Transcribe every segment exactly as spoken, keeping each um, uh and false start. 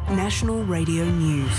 National Radio News.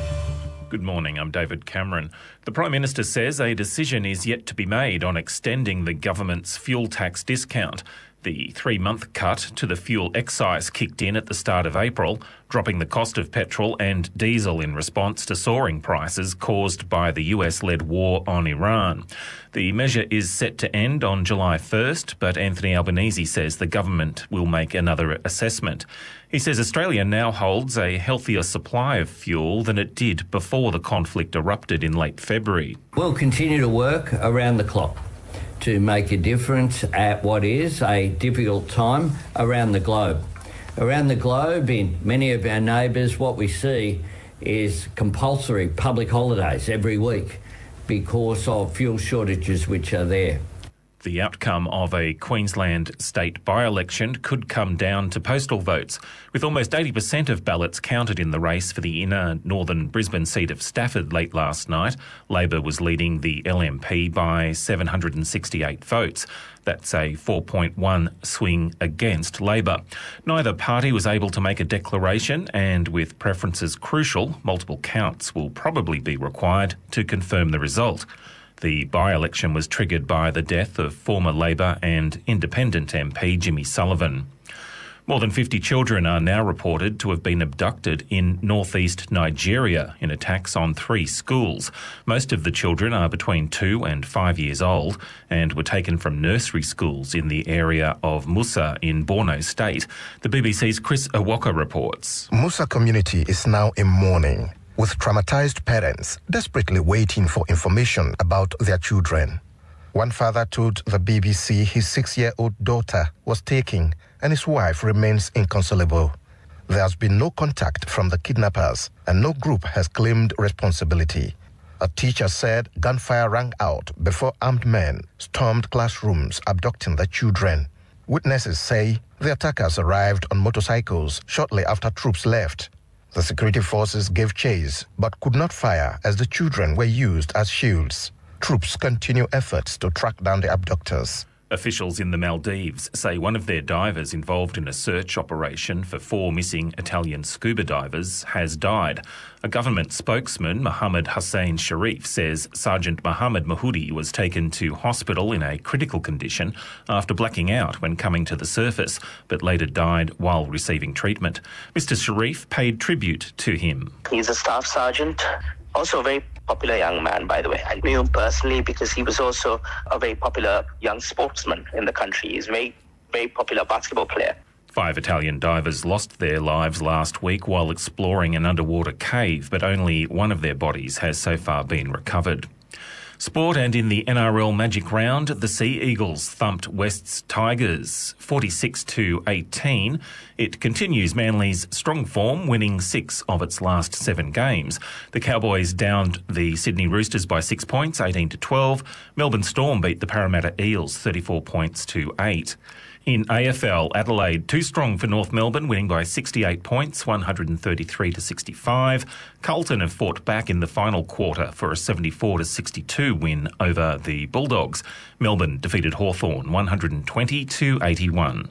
Good morning, I'm David Cameron. The Prime Minister says a decision is yet to be made on extending the government's fuel tax discount. The three-month cut to the fuel excise kicked in at the start of April, dropping the cost of petrol and diesel in response to soaring prices caused by the U S-led war on Iran. The measure is set to end on July first, but Anthony Albanese says the government will make another assessment. He says Australia now holds a healthier supply of fuel than it did before the conflict erupted in late February. We'll continue to work around the clock to make a difference at what is a difficult time around the globe. Around the globe, in many of our neighbours, what we see is compulsory public holidays every week because of fuel shortages which are there. The outcome of a Queensland state by-election could come down to postal votes. With almost eighty percent of ballots counted in the race for the inner northern Brisbane seat of Stafford late last night, Labor was leading the L M P by seven hundred sixty-eight votes. That's a four point one swing against Labor. Neither party was able to make a declaration, and with preferences crucial, multiple counts will probably be required to confirm the result. The by-election was triggered by the death of former Labor and Independent M P Jimmy Sullivan. More than fifty children are now reported to have been abducted in northeast Nigeria in attacks on three schools. Most of the children are between two and five years old and were taken from nursery schools in the area of Musa in Borno State. The B B C's Chris Owaka reports. Musa community is now in mourning, with traumatized parents desperately waiting for information about their children. One father told the B B C his six-year-old daughter was taken and his wife remains inconsolable. There has been no contact from the kidnappers and no group has claimed responsibility. A teacher said gunfire rang out before armed men stormed classrooms abducting the children. Witnesses say the attackers arrived on motorcycles shortly after troops left. The security forces gave chase but could not fire as the children were used as shields. Troops continue efforts to track down the abductors. Officials in the Maldives say one of their divers involved in a search operation for four missing Italian scuba divers has died. A government spokesman, Mohammed Hussein Sharif, says Sergeant Mohammed Mahudi was taken to hospital in a critical condition after blacking out when coming to the surface, but later died while receiving treatment. Mister Sharif paid tribute to him. He's a staff sergeant, also a very popular young man, by the way. I knew him personally because he was also a very popular young sportsman in the country. He's a very, very popular basketball player. Five Italian divers lost their lives last week while exploring an underwater cave, but only one of their bodies has so far been recovered. Sport, and in the N R L Magic Round, the Sea Eagles thumped West's Tigers forty-six to eighteen. It continues Manly's strong form, winning six of its last seven games. The Cowboys downed the Sydney Roosters by six points, eighteen to twelve. Melbourne Storm beat the Parramatta Eels thirty-four points to eight. In A F L, Adelaide too strong for North Melbourne, winning by sixty-eight points, one hundred thirty-three to sixty-five. Carlton have fought back in the final quarter for a seventy-four to sixty-two win over the Bulldogs. Melbourne defeated Hawthorn one hundred twenty to eighty-one.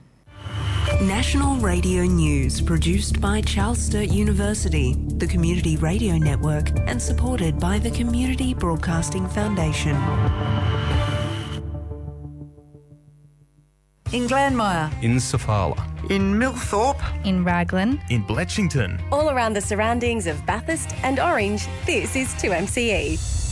National Radio News, produced by Charles Sturt University, the Community Radio Network, and supported by the Community Broadcasting Foundation. In Glanmire, in Sofala, in Milthorpe, in Raglan, in Bletchington. All around the surroundings of Bathurst and Orange, this is two M C E.